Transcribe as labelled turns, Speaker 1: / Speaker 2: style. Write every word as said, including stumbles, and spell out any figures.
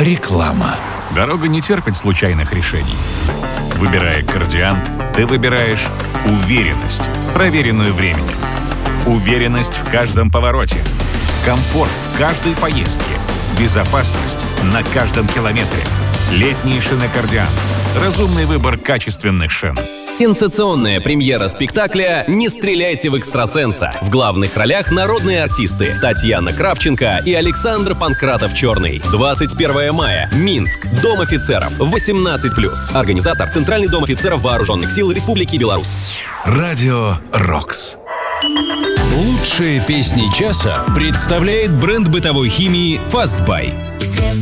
Speaker 1: Реклама.
Speaker 2: Дорога не терпит случайных решений. Выбирая Кардиант, ты выбираешь уверенность, проверенную временем. Уверенность в каждом повороте. Комфорт в каждой поездке. Безопасность на каждом километре. Летние шины Кардиант. Разумный выбор качественных шин.
Speaker 3: Сенсационная премьера спектакля «Не стреляйте в экстрасенса». В главных ролях народные артисты Татьяна Кравченко и Александр Панкратов-Черный. двадцать первого мая. Минск. Дом офицеров. восемнадцать плюс. Организатор — Центральный дом офицеров Вооруженных сил Республики Беларусь.
Speaker 1: Радио «Рокс».
Speaker 4: Лучшие песни часа представляет бренд бытовой химии «Фастбай».